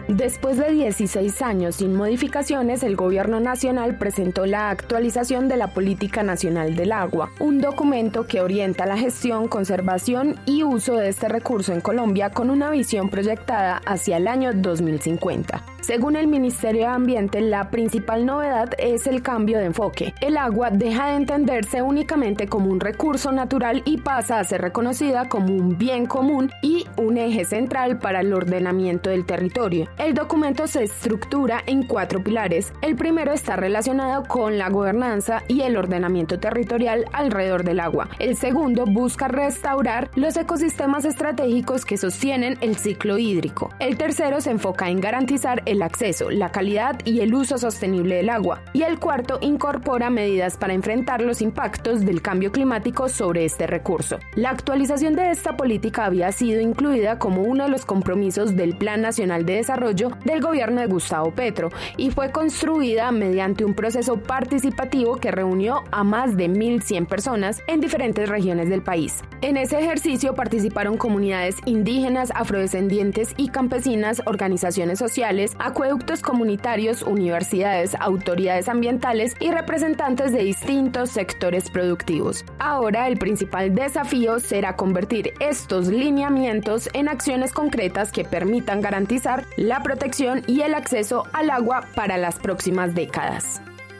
Después de 16 años sin modificaciones, el Gobierno Nacional presentó la actualización de la Política Nacional del Agua, un documento que orienta la gestión, conservación y uso de este recurso en Colombia con una visión proyectada hacia el año 2050. Según el Ministerio de Ambiente, la principal novedad es el cambio de enfoque. El agua deja de entenderse únicamente como un recurso natural y pasa a ser reconocida como un bien común y un eje central para el ordenamiento del territorio. El documento se estructura en 4 pilares. El primero está relacionado con la gobernanza y el ordenamiento territorial alrededor del agua. El segundo busca restaurar los ecosistemas estratégicos que sostienen el ciclo hídrico. El tercero se enfoca en garantizar el acceso, la calidad y el uso sostenible del agua. Y el cuarto incorpora medidas para enfrentar los impactos del cambio climático sobre este recurso. La actualización de esta política había sido incluida como uno de los compromisos del Plan Nacional de Desarrollo del gobierno de Gustavo Petro y fue construida mediante un proceso participativo que reunió a más de 1.100 personas en diferentes regiones del país. En ese ejercicio participaron comunidades indígenas, afrodescendientes y campesinas, organizaciones sociales, acueductos comunitarios, universidades, autoridades ambientales y representantes de distintos sectores productivos. Ahora el principal desafío será convertir estos lineamientos en acciones concretas que permitan garantizar la protección y el acceso al agua para las próximas décadas.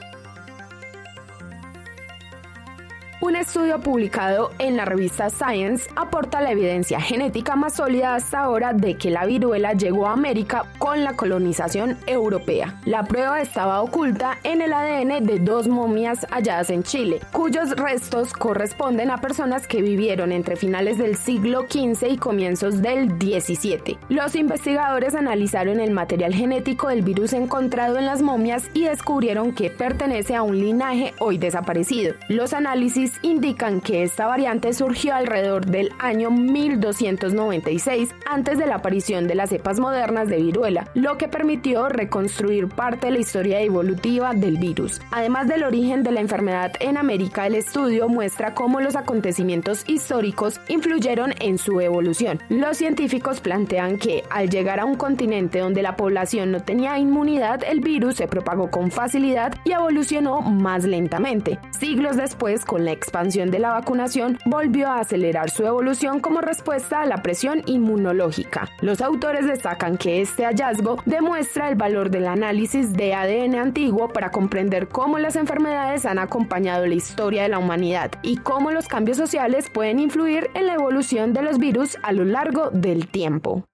Un estudio publicado en la revista Science aporta la evidencia genética más sólida hasta ahora de que la viruela llegó a América con la colonización europea. La prueba estaba oculta en el ADN de 2 momias halladas en Chile, cuyos restos corresponden a personas que vivieron entre finales del siglo XV y comienzos del XVII. Los investigadores analizaron el material genético del virus encontrado en las momias y descubrieron que pertenece a un linaje hoy desaparecido. Los análisis indican que esta variante surgió alrededor del año 1296, antes de la aparición de las cepas modernas de viruela, lo que permitió reconstruir parte de la historia evolutiva del virus. Además del origen de la enfermedad en América, el estudio muestra cómo los acontecimientos históricos influyeron en su evolución. Los científicos plantean que, al llegar a un continente donde la población no tenía inmunidad, el virus se propagó con facilidad y evolucionó más lentamente. Siglos después, con la expansión de la vacunación, volvió a acelerar su evolución como respuesta a la presión inmunológica. Los autores destacan que este hallazgo demuestra el valor del análisis de ADN antiguo para comprender cómo las enfermedades han acompañado la historia de la humanidad y cómo los cambios sociales pueden influir en la evolución de los virus a lo largo del tiempo.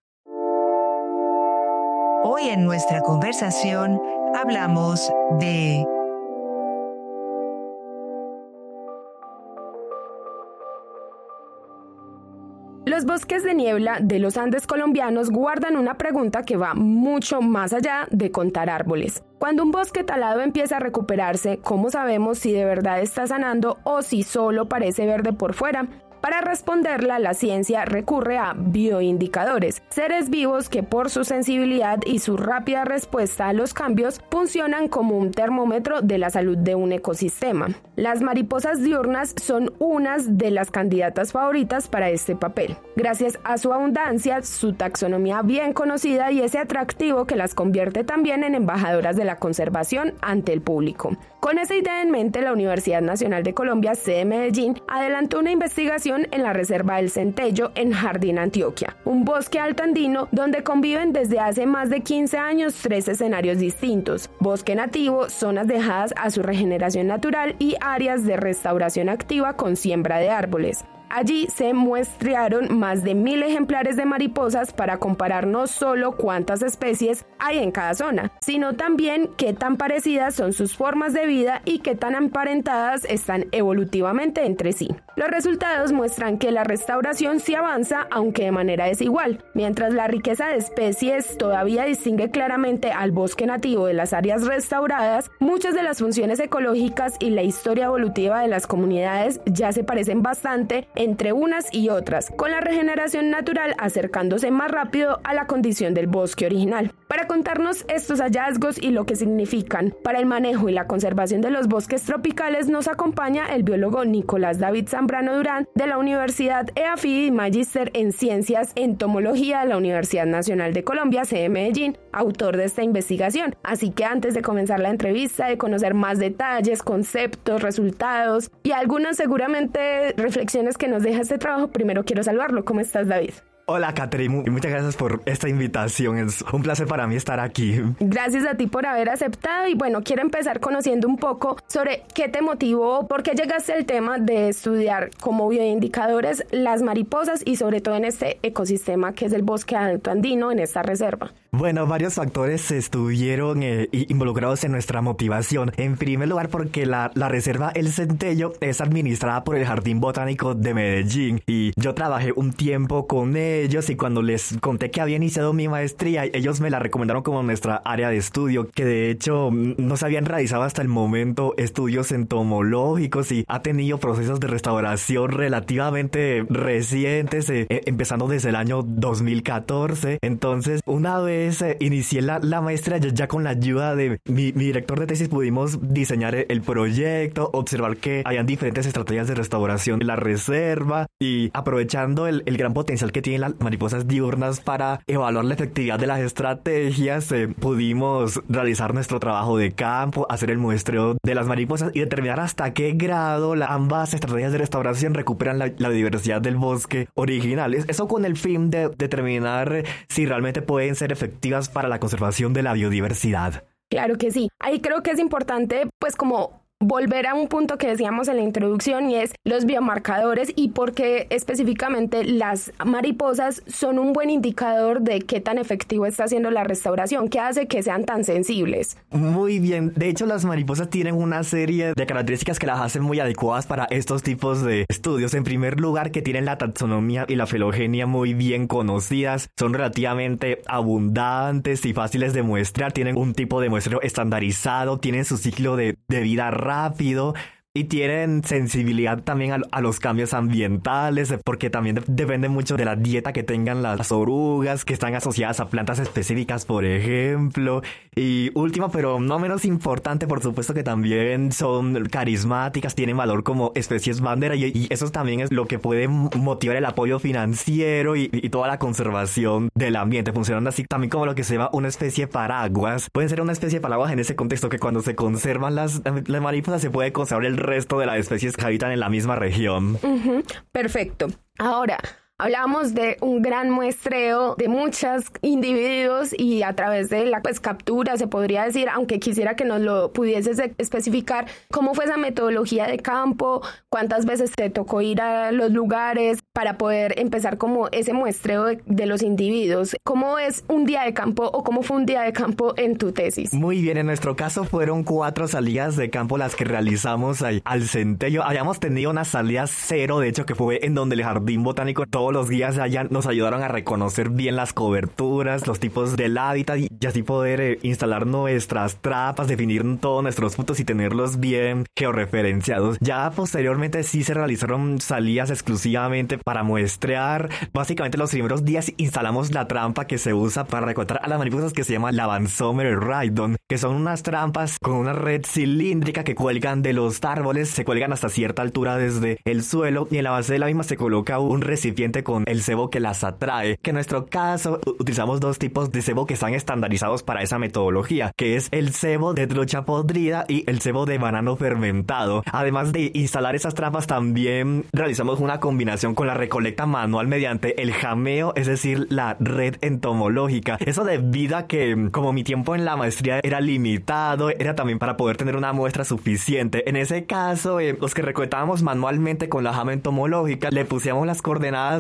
Hoy en nuestra conversación hablamos de Los bosques de niebla de los Andes colombianos guardan una pregunta que va mucho más allá de contar árboles. Cuando un bosque talado empieza a recuperarse, ¿cómo sabemos si de verdad está sanando o si solo parece verde por fuera? Para responderla, la ciencia recurre a bioindicadores, seres vivos que por su sensibilidad y su rápida respuesta a los cambios funcionan como un termómetro de la salud de un ecosistema. Las mariposas diurnas son unas de las candidatas favoritas para este papel, gracias a su abundancia, su taxonomía bien conocida y ese atractivo que las convierte también en embajadoras de la conservación ante el público. Con esa idea en mente, la Universidad Nacional de Colombia, sede Medellín, adelantó una investigación en la Reserva del Centello en Jardín, Antioquia, un bosque altandino donde conviven desde hace más de 15 años 3 escenarios distintos: bosque nativo, zonas dejadas a su regeneración natural y áreas de restauración activa con siembra de árboles. Allí se muestrearon más de 1.000 ejemplares de mariposas para comparar no solo cuántas especies hay en cada zona, sino también qué tan parecidas son sus formas de vida y qué tan emparentadas están evolutivamente entre sí. Los resultados muestran que la restauración sí avanza, aunque de manera desigual. Mientras la riqueza de especies todavía distingue claramente al bosque nativo de las áreas restauradas, muchas de las funciones ecológicas y la historia evolutiva de las comunidades ya se parecen bastante entre unas y otras, con la regeneración natural acercándose más rápido a la condición del bosque original. Para contarnos estos hallazgos y lo que significan para el manejo y la conservación de los bosques tropicales nos acompaña el biólogo Nicolás David Zambrano Durán de la Universidad EAFID y magíster en Ciencias Entomología de la Universidad Nacional de Colombia, sede Medellín, autor de esta investigación. Así que antes de comenzar la entrevista, de conocer más detalles, conceptos, resultados y algunas seguramente reflexiones que nos deja este trabajo, primero quiero saludarlo. ¿Cómo estás, David? Hola, Catherine, muchas gracias por esta invitación. Es un placer para mí estar aquí. Gracias a ti por haber aceptado y bueno, quiero empezar conociendo un poco sobre qué te motivó, por qué llegaste al tema de estudiar como bioindicadores las mariposas y sobre todo en este ecosistema que es el bosque alto andino en esta reserva. Bueno, varios factores estuvieron involucrados en nuestra motivación. En primer lugar, porque la reserva El Centello es administrada por el Jardín Botánico de Medellín y yo trabajé un tiempo con ellos y cuando les conté que había iniciado mi maestría, ellos me la recomendaron como nuestra área de estudio, que de hecho no se habían realizado hasta el momento estudios entomológicos y ha tenido procesos de restauración relativamente recientes, empezando desde el año 2014. Entonces, una vez inicié la maestría, ya con la ayuda de mi director de tesis pudimos diseñar el proyecto, observar que habían diferentes estrategias de restauración de la reserva y aprovechando el gran potencial que tienen las mariposas diurnas para evaluar la efectividad de las estrategias, pudimos realizar nuestro trabajo de campo, hacer el muestreo de las mariposas y determinar hasta qué grado ambas estrategias de restauración recuperan la biodiversidad del bosque original. Eso con el fin de determinar si realmente pueden ser efectivas para la conservación de la biodiversidad. Claro que sí. Ahí creo que es importante, pues como volver a un punto que decíamos en la introducción y es los biomarcadores y por qué específicamente las mariposas son un buen indicador de qué tan efectivo está siendo la restauración, qué hace que sean tan sensibles. Muy bien, de hecho las mariposas tienen una serie de características que las hacen muy adecuadas para estos tipos de estudios. En primer lugar, que tienen la taxonomía y la filogenia muy bien conocidas, son relativamente abundantes y fáciles de muestrear, tienen un tipo de muestreo estandarizado, tienen su ciclo de vida rápido y tienen sensibilidad también a los cambios ambientales, porque también depende mucho de la dieta que tengan las orugas, que están asociadas a plantas específicas, por ejemplo. Y última, pero no menos importante, por supuesto que también son carismáticas, tienen valor como especies bandera y eso también es lo que puede motivar el apoyo financiero y toda la conservación del ambiente, funcionando así también como lo que se llama una especie paraguas. Pueden ser una especie paraguas en ese contexto que cuando se conservan las mariposas se puede conservar el resto de las especies que habitan en la misma región. Perfecto. Ahora, hablábamos de un gran muestreo de muchos individuos y a través de la captura, se podría decir, aunque quisiera que nos lo pudieses especificar, cómo fue esa metodología de campo, cuántas veces te tocó ir a los lugares para poder empezar como ese muestreo de los individuos. ¿Cómo es un día de campo o cómo fue un día de campo en tu tesis? Muy bien, en nuestro caso fueron 4 salidas de campo las que realizamos al Centello. Habíamos tenido una salida 0, de hecho, que fue en donde el Jardín Botánico, todos los guías allá nos ayudaron a reconocer bien las coberturas, los tipos del hábitat y así poder instalar nuestras trampas, definir todos nuestros puntos y tenerlos bien georreferenciados. Ya posteriormente sí se realizaron salidas exclusivamente para muestrear. Básicamente los primeros días instalamos la trampa que se usa para recolectar a las mariposas, que se llama la Vansomer Rhydon, que son unas trampas con una red cilíndrica que cuelgan de los árboles, se cuelgan hasta cierta altura desde el suelo y en la base de la misma se coloca un recipiente con el cebo que las atrae, que en nuestro caso utilizamos 2 tipos de cebo que están estandarizados para esa metodología, que es el cebo de trucha podrida y el cebo de banano fermentado. Además de instalar esas trampas, también realizamos una combinación con la recolecta manual mediante el jameo, es decir, la red entomológica. Eso debido a que, como mi tiempo en la maestría era limitado, era también para poder tener una muestra suficiente. En ese caso, los que recolectábamos manualmente con la jama entomológica, le pusimos las coordenadas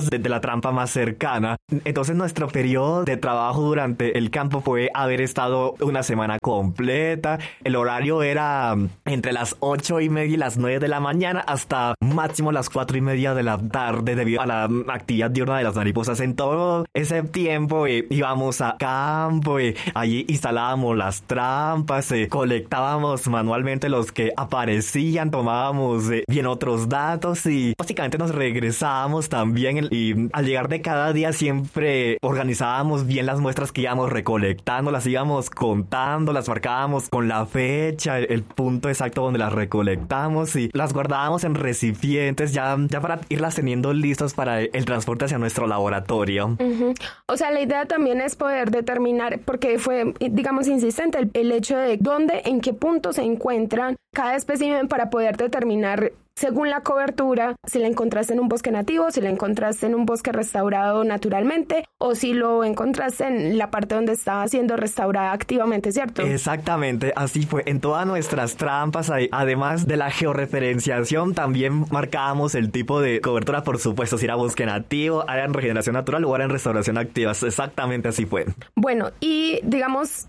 de la trampa más cercana. Entonces nuestro periodo de trabajo durante el campo fue haber estado una semana completa. El horario era entre las 8:30 y las 9 de la mañana hasta máximo las 4:30 de la tarde debido a la actividad diurna de las mariposas. En todo ese tiempo íbamos a campo, allí instalábamos las trampas, colectábamos manualmente los que aparecían, tomábamos bien otros datos y básicamente nos regresábamos también y al llegar de cada día siempre organizábamos bien las muestras que íbamos recolectando, las íbamos contando, las marcábamos con la fecha, el punto exacto donde las recolectamos y las guardábamos en recipientes ya para irlas teniendo listas para el transporte hacia nuestro laboratorio. Uh-huh. O sea, la idea también es poder determinar, porque fue, digamos, insistente el hecho de dónde, en qué punto se encuentran cada espécimen para poder determinar según la cobertura, si la encontraste en un bosque nativo, si la encontraste en un bosque restaurado naturalmente o si lo encontraste en la parte donde estaba siendo restaurada activamente, ¿cierto? Exactamente, así fue. En todas nuestras trampas, además de la georreferenciación, también marcábamos el tipo de cobertura, por supuesto, si era bosque nativo, área en regeneración natural o área en restauración activa. Exactamente así fue. Bueno, y digamos,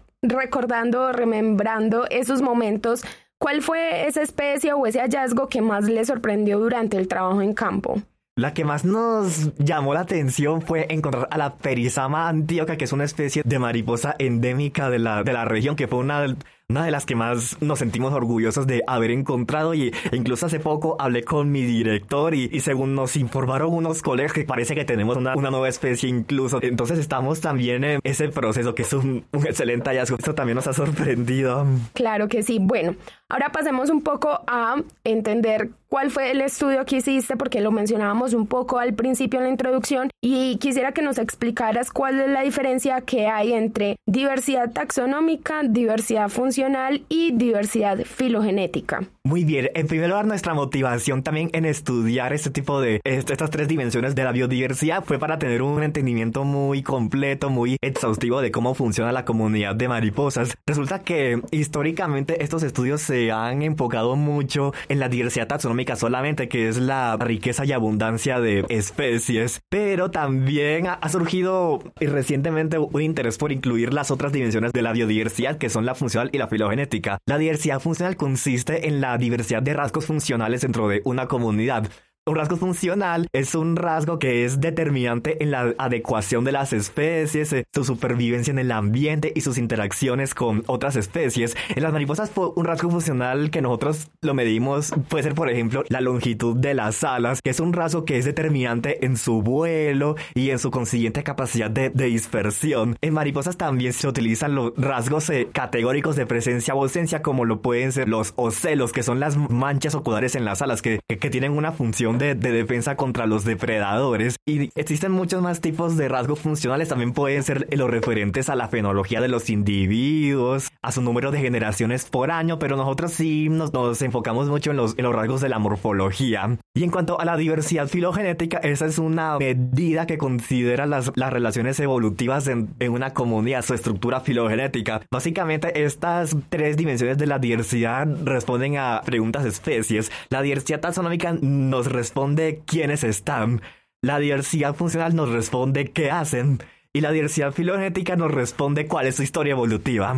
remembrando esos momentos, ¿cuál fue esa especie o ese hallazgo que más le sorprendió durante el trabajo en campo? La que más nos llamó la atención fue encontrar a la Perizama antioca, que es una especie de mariposa endémica de la región, que fue una de las que más nos sentimos orgullosos de haber encontrado y incluso hace poco hablé con mi director y según nos informaron unos colegas que parece que tenemos una nueva especie incluso. Entonces estamos también en ese proceso que es un excelente hallazgo. Esto también nos ha sorprendido. Claro que sí. Bueno, ahora pasemos un poco a entender cuál fue el estudio que hiciste, porque lo mencionábamos un poco al principio en la introducción y quisiera que nos explicaras cuál es la diferencia que hay entre diversidad taxonómica, diversidad funcional y diversidad filogenética. Muy bien, en primer lugar nuestra motivación también en estudiar este tipo de estas tres dimensiones de la biodiversidad fue para tener un entendimiento muy completo, muy exhaustivo de cómo funciona la comunidad de mariposas. Resulta que históricamente estos estudios se han enfocado mucho en la diversidad taxonómica solamente, que es la riqueza y abundancia de especies, pero también ha surgido recientemente un interés por incluir las otras dimensiones de la biodiversidad, que son la funcional y la filogenética. La diversidad funcional consiste en la diversidad de rasgos funcionales dentro de una comunidad. Un rasgo funcional es un rasgo que es determinante en la adecuación de las especies, su supervivencia en el ambiente y sus interacciones con otras especies. En las mariposas, un rasgo funcional que nosotros lo medimos puede ser, por ejemplo, la longitud de las alas, que es un rasgo que es determinante en su vuelo y en su consiguiente capacidad de dispersión. En mariposas también se utilizan los rasgos categóricos de presencia o ausencia, como lo pueden ser los ocelos, que son las manchas oculares en las alas, que tienen una función de defensa contra los depredadores. Y existen muchos más tipos de rasgos funcionales. También pueden ser los referentes a la fenología de los individuos, a su número de generaciones por año, pero nosotros sí nos enfocamos mucho en los rasgos de la morfología. Y en cuanto a la diversidad filogenética, esa es una medida que considera las relaciones evolutivas en una comunidad, su estructura filogenética. Básicamente, estas tres dimensiones de la diversidad responden a preguntas de especies. La diversidad taxonómica nos responde quiénes están. La diversidad funcional nos responde qué hacen. Y la diversidad filogenética nos responde cuál es su historia evolutiva.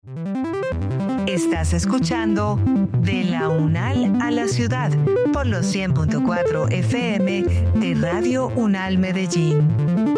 Estás escuchando De la UNAL a la Ciudad por los 100.4 FM de Radio UNAL Medellín.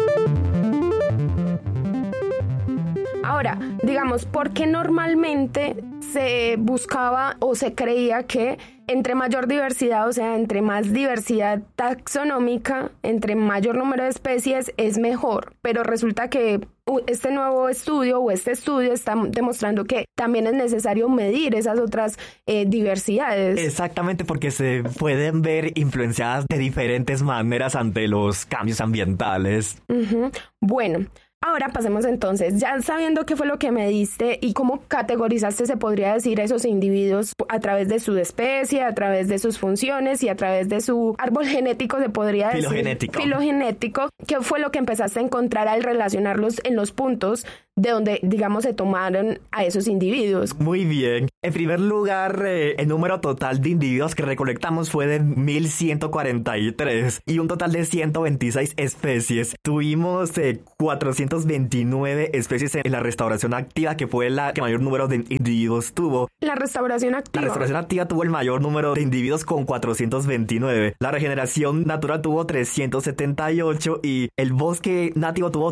Ahora, digamos, ¿por qué normalmente se buscaba o se creía que entre mayor diversidad, o sea, entre más diversidad taxonómica, entre mayor número de especies es mejor? Pero resulta que este nuevo estudio o este estudio está demostrando que también es necesario medir esas otras diversidades. Exactamente, porque se pueden ver influenciadas de diferentes maneras ante los cambios ambientales. Uh-huh. Bueno, ahora pasemos entonces, ya sabiendo qué fue lo que me diste y cómo categorizaste, se podría decir, esos individuos a través de su especie, a través de sus funciones y a través de su árbol genético, se podría decir. Filogenético. ¿Qué fue lo que empezaste a encontrar al relacionarlos en los puntos de donde, digamos, se tomaron a esos individuos. Muy bien. En primer lugar, el número total de individuos que recolectamos fue de 1,143 y un total de 126 especies. Tuvimos 429 especies en la restauración activa, que fue la que mayor número de individuos tuvo. La restauración activa. La restauración activa tuvo el mayor número de individuos con 429. La regeneración natural tuvo 378 y el bosque nativo tuvo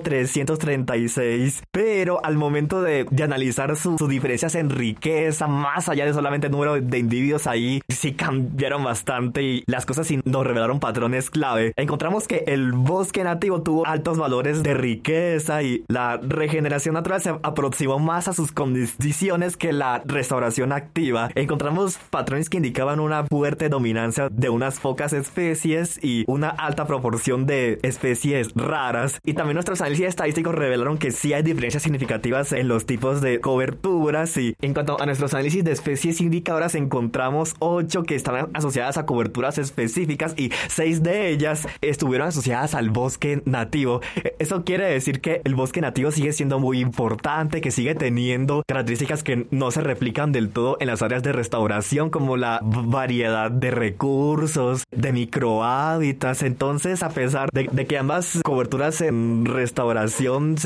336. Pero al momento de analizar sus diferencias en riqueza, más allá de solamente el número de individuos, ahí sí cambiaron bastante y las cosas sí nos revelaron patrones clave. Encontramos que el bosque nativo tuvo altos valores de riqueza y la regeneración natural se aproximó más a sus condiciones que la restauración activa. Encontramos patrones que indicaban una fuerte dominancia de unas pocas especies y una alta proporción de especies raras. Y también nuestros análisis estadísticos revelaron que sí hay diferencias significativas en los tipos de coberturas. Y en cuanto a nuestros análisis de especies indicadoras, encontramos 8 que están asociadas a coberturas específicas y 6 de ellas estuvieron asociadas al bosque nativo. Eso quiere decir que el bosque nativo sigue siendo muy importante, que sigue teniendo características que no se replican del todo en las áreas de restauración, como la variedad de recursos, de microhábitats. Entonces, a pesar de que ambas coberturas en restauración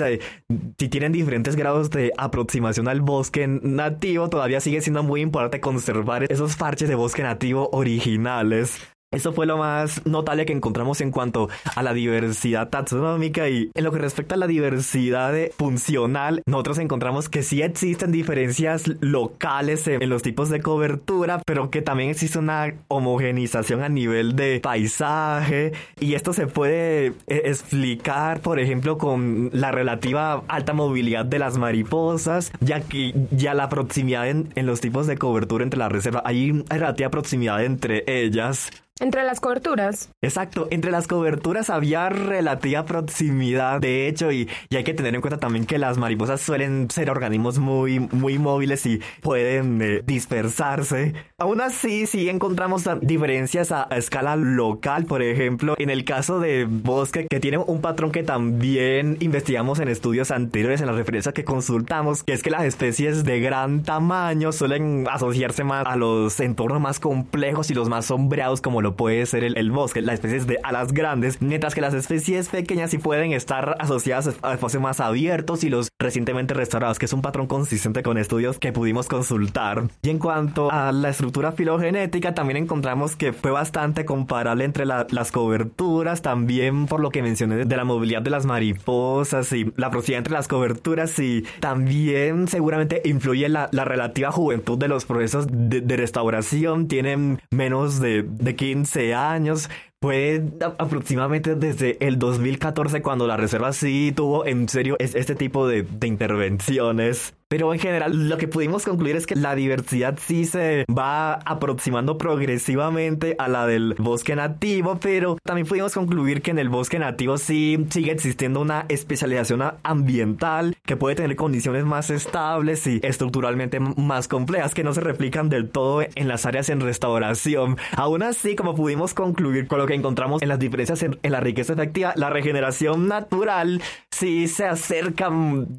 si tienen diferentes grados de aproximación al bosque nativo, todavía sigue siendo muy importante conservar esos parches de bosque nativo originales. Eso fue lo más notable que encontramos en cuanto a la diversidad taxonómica. Y en lo que respecta a la diversidad funcional, nosotros encontramos que sí existen diferencias locales en los tipos de cobertura, pero que también existe una homogenización a nivel de paisaje, y esto se puede explicar, por ejemplo, con la relativa alta movilidad de las mariposas, ya que ya la proximidad en los tipos de cobertura entre la reserva, hay relativa proximidad entre ellas. ¿Entre las coberturas? Exacto, entre las coberturas había relativa proximidad, de hecho, y hay que tener en cuenta también que las mariposas suelen ser organismos muy móviles y pueden dispersarse. Aún así, sí encontramos diferencias a escala local. Por ejemplo, en el caso de bosque, que tiene un patrón que también investigamos en estudios anteriores, en las referencias que consultamos, que es que las especies de gran tamaño suelen asociarse más a los entornos más complejos y los más sombreados, como lo puede ser el bosque, las especies de alas grandes, mientras que las especies pequeñas sí pueden estar asociadas a espacios más abiertos y los recientemente restaurados, que es un patrón consistente con estudios que pudimos consultar. Y en cuanto a la estructura filogenética, también encontramos que fue bastante comparable entre las coberturas, también por lo que mencioné de la movilidad de las mariposas y la proximidad entre las coberturas, y también seguramente influye la relativa juventud de los procesos de restauración. Tienen menos de 15 años. Fue aproximadamente desde el 2014 cuando la reserva sí tuvo en serio este tipo de intervenciones. Pero en general lo que pudimos concluir es que la diversidad sí se va aproximando progresivamente a la del bosque nativo, pero también pudimos concluir que en el bosque nativo sí sigue existiendo una especialización ambiental que puede tener condiciones más estables y estructuralmente más complejas, que no se replican del todo en las áreas en restauración. Aún así, como pudimos concluir con lo que encontramos en las diferencias en la riqueza efectiva, la regeneración natural sí se acerca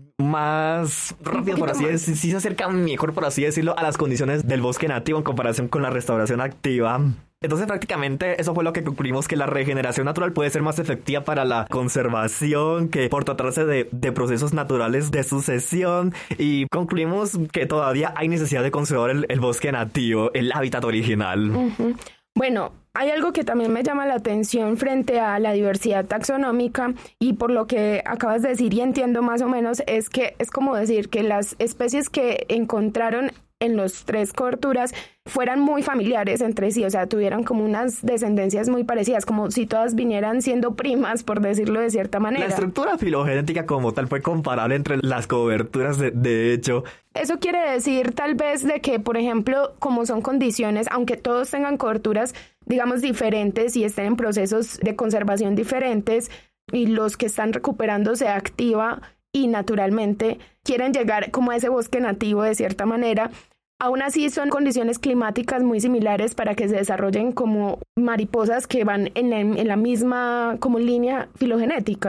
más rápido, por así decirlo, sí se acerca mejor, por así decirlo, a las condiciones del bosque nativo en comparación con la restauración activa. Entonces prácticamente eso fue lo que concluimos, que la regeneración natural puede ser más efectiva para la conservación que por tratarse de procesos naturales de sucesión, y concluimos que todavía hay necesidad de conservar el bosque nativo, el hábitat original. Uh-huh. Bueno, hay algo que también me llama la atención frente a la diversidad taxonómica, y por lo que acabas de decir y entiendo más o menos, es que es como decir que las especies que encontraron en los 3 coberturas fueran muy familiares entre sí, o sea, tuvieran como unas descendencias muy parecidas, como si todas vinieran siendo primas, por decirlo de cierta manera. La estructura filogenética como tal fue comparable entre las coberturas, de hecho. Eso quiere decir tal vez de que, por ejemplo, como son condiciones, aunque todos tengan coberturas, digamos, diferentes y estén en procesos de conservación diferentes, y los que están recuperándose activa y naturalmente quieren llegar como a ese bosque nativo de cierta manera, aún así son condiciones climáticas muy similares para que se desarrollen como mariposas que van en la misma como línea filogenética.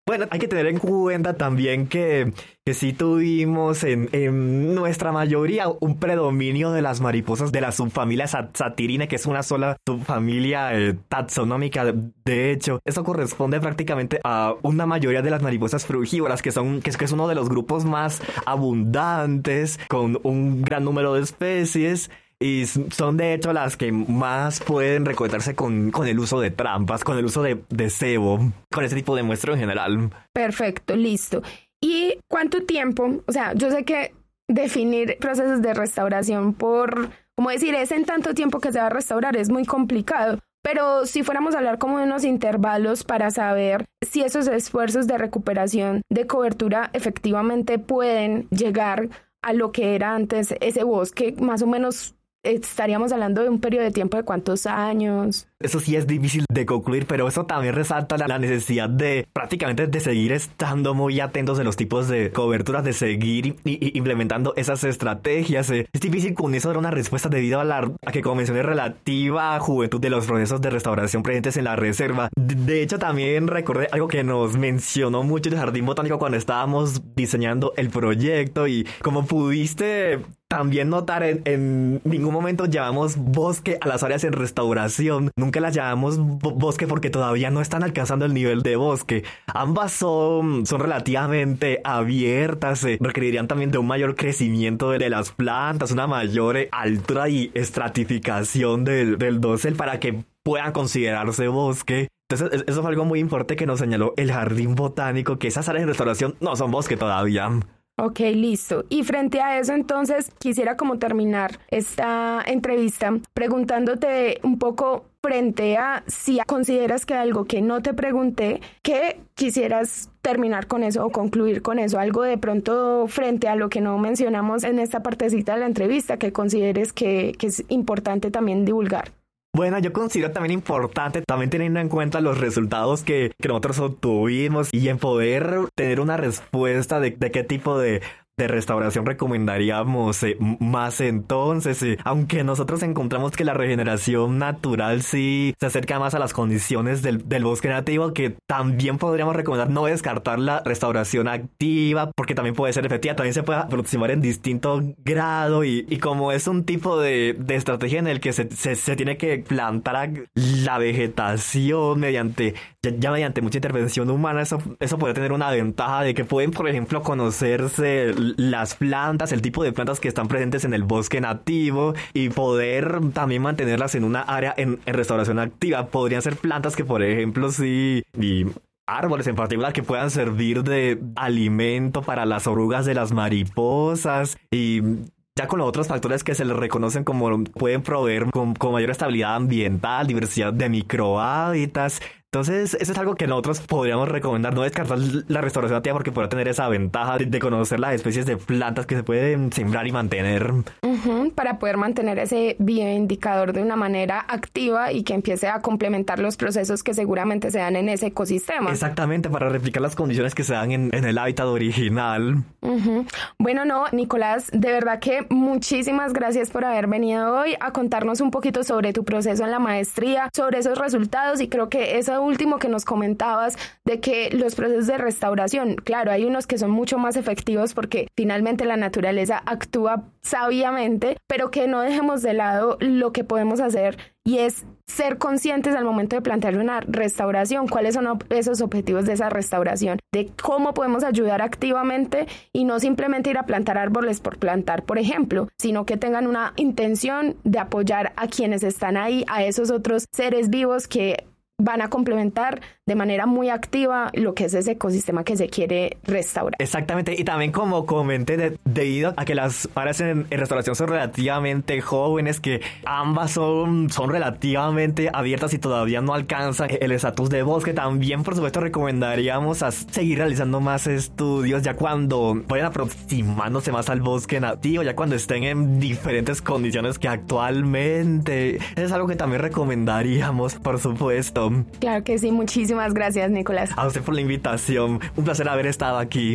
Bueno, hay que tener en cuenta también que sí tuvimos en nuestra mayoría un predominio de las mariposas de la subfamilia Satirinae, que es una sola subfamilia taxonómica. De hecho, eso corresponde prácticamente a una mayoría de las mariposas frugívoras, que es uno de los grupos más abundantes, con un gran número de especies. Y son de hecho las que más pueden recolectarse con el uso de trampas, con el uso de cebo, con ese tipo de muestreo en general. Perfecto, listo. ¿Y cuánto tiempo? O sea, yo sé que definir procesos de restauración por, como decir, es en tanto tiempo que se va a restaurar, es muy complicado. Pero si fuéramos a hablar como de unos intervalos para saber si esos esfuerzos de recuperación de cobertura efectivamente pueden llegar a lo que era antes ese bosque, más o menos estaríamos hablando de un periodo de tiempo de ¿cuántos años? Eso sí es difícil de concluir, pero eso también resalta la necesidad de prácticamente de seguir estando muy atentos de los tipos de coberturas, de seguir implementando esas estrategias. Es difícil con eso dar una respuesta debido a que, como mencioné, relativa juventud de los procesos de restauración presentes en la reserva. De hecho, también recordé algo que nos mencionó mucho el Jardín Botánico cuando estábamos diseñando el proyecto, y como pudiste también notar, en ningún momento llamamos bosque a las áreas en restauración. Nunca las llamamos bosque porque todavía no están alcanzando el nivel de bosque. Ambas son relativamente abiertas, requerirían también de un mayor crecimiento de las plantas, una mayor altura y estratificación del dosel para que puedan considerarse bosque. Entonces, eso fue algo muy importante que nos señaló el Jardín Botánico, que esas áreas de restauración no son bosque todavía. Ok, listo. Y frente a eso, entonces, quisiera como terminar esta entrevista preguntándote un poco frente a si consideras que algo que no te pregunté, que quisieras terminar con eso o concluir con eso, algo de pronto frente a lo que no mencionamos en esta partecita de la entrevista que consideres que es importante también divulgar. Bueno, yo considero también importante, también teniendo en cuenta los resultados que nosotros obtuvimos y en poder tener una respuesta de qué tipo de restauración recomendaríamos más entonces, aunque nosotros encontramos que la regeneración natural sí se acerca más a las condiciones del bosque nativo, que también podríamos recomendar no descartar la restauración activa, porque también puede ser efectiva, también se puede aproximar en distinto grado, y como es un tipo de estrategia en el que se tiene que plantar la vegetación mediante mucha intervención humana, eso puede tener una ventaja de que pueden, por ejemplo, conocerse las plantas, el tipo de plantas que están presentes en el bosque nativo, y poder también mantenerlas en una área en restauración activa. Podrían ser plantas que, por ejemplo, y árboles en particular, que puedan servir de alimento para las orugas de las mariposas, y ya con los otros factores que se les reconocen como pueden proveer con mayor estabilidad ambiental, diversidad de microhábitats. Entonces, eso es algo que nosotros podríamos recomendar, no descartar la restauración activa, porque podrá tener esa ventaja de conocer las especies de plantas que se pueden sembrar y mantener. Para poder mantener ese bioindicador de una manera activa y que empiece a complementar los procesos que seguramente se dan en ese ecosistema. Exactamente, para replicar las condiciones que se dan en el hábitat original. Bueno, Nicolás, de verdad que muchísimas gracias por haber venido hoy a contarnos un poquito sobre tu proceso en la maestría, sobre esos resultados, y creo que eso último que nos comentabas de que los procesos de restauración, claro, hay unos que son mucho más efectivos porque finalmente la naturaleza actúa sabiamente, pero que no dejemos de lado lo que podemos hacer, y es ser conscientes al momento de plantear una restauración, cuáles son esos objetivos de esa restauración, de cómo podemos ayudar activamente y no simplemente ir a plantar árboles por plantar, por ejemplo, sino que tengan una intención de apoyar a quienes están ahí, a esos otros seres vivos que van a complementar de manera muy activa lo que es ese ecosistema que se quiere restaurar. Exactamente, y también como comenté, debido a que las áreas en restauración son relativamente jóvenes, que ambas son relativamente abiertas y todavía no alcanzan el estatus de bosque, también por supuesto recomendaríamos a seguir realizando más estudios ya cuando vayan aproximándose más al bosque nativo, ya cuando estén en diferentes condiciones que actualmente. Es algo que también recomendaríamos, por supuesto. Claro que sí, muchísimas gracias, Nicolás. A usted por la invitación, un placer haber estado aquí.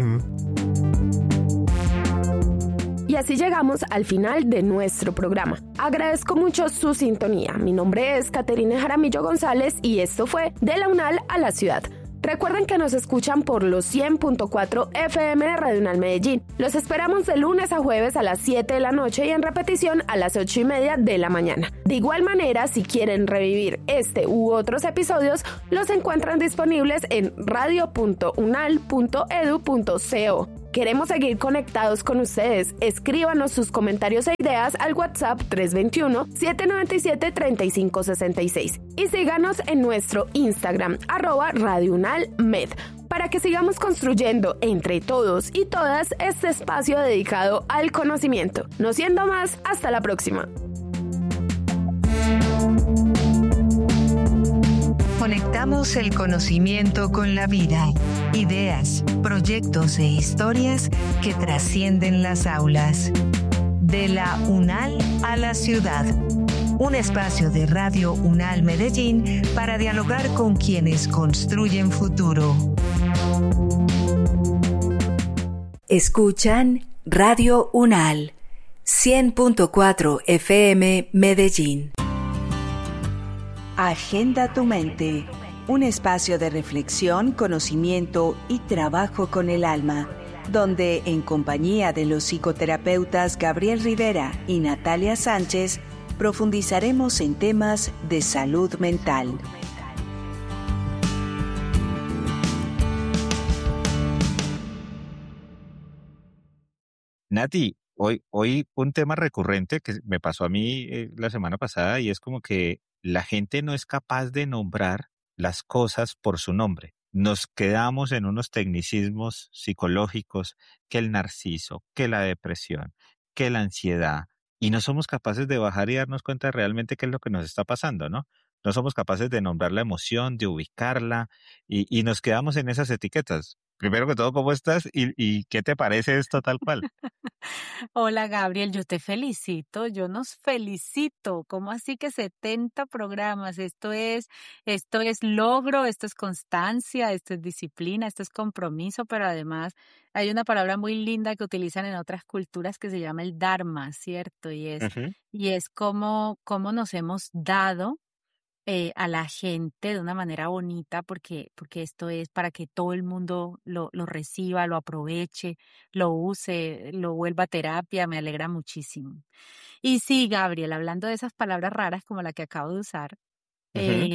Y así llegamos al final de nuestro programa. Agradezco mucho su sintonía. Mi nombre es Caterina Jaramillo González y esto fue De la UNAL a la Ciudad. Recuerden que nos escuchan por los 100.4 FM de Radio Unal Medellín. Los esperamos de lunes a jueves a las 7 de la noche y en repetición a las 8:30 de la mañana. De igual manera, si quieren revivir este u otros episodios, los encuentran disponibles en radio.unal.edu.co. Queremos seguir conectados con ustedes. Escríbanos sus comentarios e ideas al WhatsApp 321-797-3566 y síganos en nuestro Instagram @RadioUnalMed para que sigamos construyendo entre todos y todas este espacio dedicado al conocimiento. No siendo más, hasta la próxima. Conectamos el conocimiento con la vida, ideas, proyectos e historias que trascienden las aulas. De la UNAL a la ciudad. Un espacio de Radio Unal Medellín para dialogar con quienes construyen futuro. Escuchan Radio Unal 100.4 FM Medellín. Agenda tu mente, un espacio de reflexión, conocimiento y trabajo con el alma, donde en compañía de los psicoterapeutas Gabriel Rivera y Natalia Sánchez profundizaremos en temas de salud mental. Nati, hoy un tema recurrente que me pasó a mí la semana pasada y es como que la gente no es capaz de nombrar las cosas por su nombre. Nos quedamos en unos tecnicismos psicológicos, que el narciso, que la depresión, que la ansiedad, y no somos capaces de bajar y darnos cuenta realmente qué es lo que nos está pasando, ¿no? No somos capaces de nombrar la emoción, de ubicarla, y nos quedamos en esas etiquetas. Primero que todo, ¿cómo estás? ¿Y qué te parece esto tal cual? Hola Gabriel, yo te felicito, yo nos felicito. ¿Cómo así que 70 programas? Esto es logro, esto es constancia, esto es disciplina, esto es compromiso, pero además hay una palabra muy linda que utilizan en otras culturas que se llama el dharma, ¿cierto? Ujú. Y es cómo nos hemos dado a la gente de una manera bonita, porque esto es para que todo el mundo lo reciba, lo aproveche, lo use, lo vuelva terapia, me alegra muchísimo. Y sí, Gabriel, hablando de esas palabras raras como la que acabo de usar, Ujú.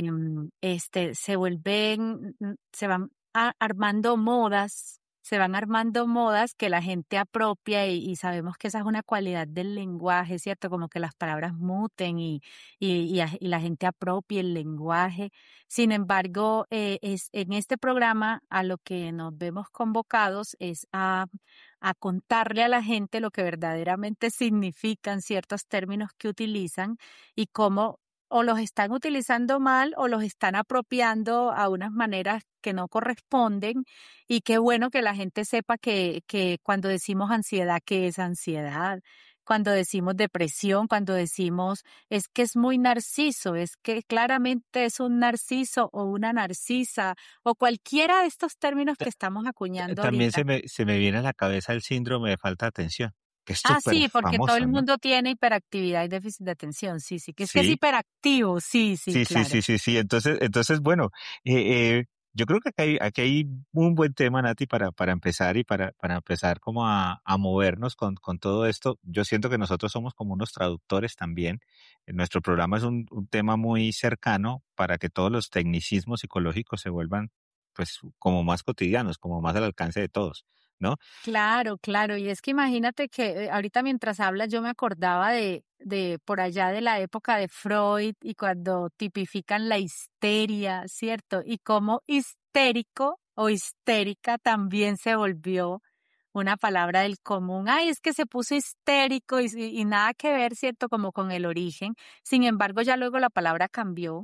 se van armando modas, se van armando modas que la gente apropia y sabemos que esa es una cualidad del lenguaje, ¿cierto? Como que las palabras muten y la gente apropie el lenguaje. Sin embargo, en este programa a lo que nos vemos convocados es a contarle a la gente lo que verdaderamente significan ciertos términos que utilizan y cómo o los están utilizando mal o los están apropiando a unas maneras que no corresponden, y qué bueno que la gente sepa que cuando decimos ansiedad, ¿qué es ansiedad? Cuando decimos depresión, cuando decimos es que es muy narciso, es que claramente es un narciso o una narcisa o cualquiera de estos términos que estamos acuñando También ahorita. se me viene a la cabeza el síndrome de falta de atención, que es Ah, súper sí, porque todo famoso, el ¿no? mundo tiene hiperactividad y déficit de atención, sí, sí, que es Sí, hiperactivo, sí, sí, claro. sí. Entonces, bueno, yo creo que aquí hay un buen tema, Nati, para empezar y para empezar como a movernos con todo esto. Yo siento que nosotros somos como unos traductores también. Nuestro programa es un tema muy cercano para que todos los tecnicismos psicológicos se vuelvan, pues, como más cotidianos, como más al alcance de todos, ¿no? Claro, claro. Y es que imagínate que ahorita mientras hablas yo me acordaba de por allá de la época de Freud y cuando tipifican la histeria, ¿cierto? Y cómo histérico o histérica también se volvió una palabra del común. Ay, es que se puso histérico y nada que ver, ¿cierto? Como con el origen. Sin embargo, ya luego la palabra cambió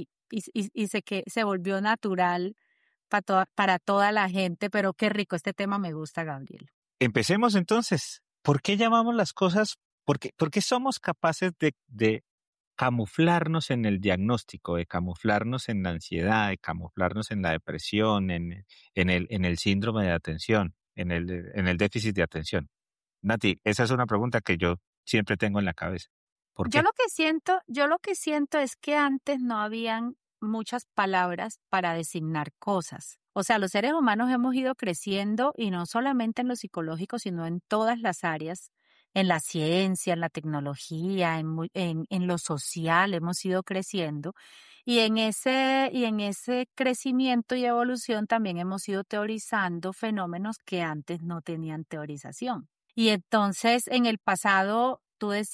y se volvió natural para toda la gente, pero qué rico, este tema me gusta, Gabriel. Empecemos entonces. ¿Por qué llamamos las cosas? Por qué somos capaces de camuflarnos en el diagnóstico, de camuflarnos en la ansiedad, de camuflarnos en la depresión, en el síndrome de atención, en el déficit de atención? Nati, esa es una pregunta que yo siempre tengo en la cabeza. ¿Por qué? Yo lo que siento es que antes no habían muchas palabras para designar cosas. O sea, los seres humanos hemos ido creciendo y no solamente en lo psicológico, sino en todas las áreas, en la ciencia, en la tecnología, en lo social, hemos ido creciendo. Y en ese crecimiento y evolución también hemos ido teorizando fenómenos que antes no tenían teorización. Y entonces, en el pasado, tú decías,